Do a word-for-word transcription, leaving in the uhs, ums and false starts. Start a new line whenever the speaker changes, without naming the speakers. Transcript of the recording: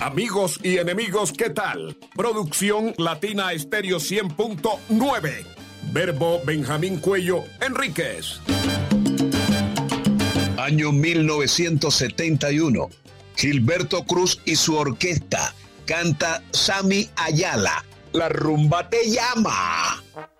Amigos y enemigos, ¿qué tal? Producción Latina Estéreo cien punto nueve. Verbo Benjamín Cuello Enríquez.
Año mil novecientos setenta y uno. Gilberto Cruz y su orquesta canta Sammy Ayala. La rumba te llama.